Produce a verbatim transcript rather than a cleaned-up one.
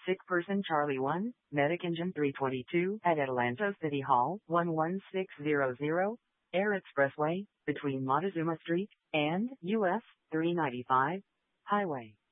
Sick person Charlie one, Medic Engine three twenty-two at Adelanto City Hall, one one six zero zero, Air Expressway, between Montezuma Street and U S three ninety-five Highway.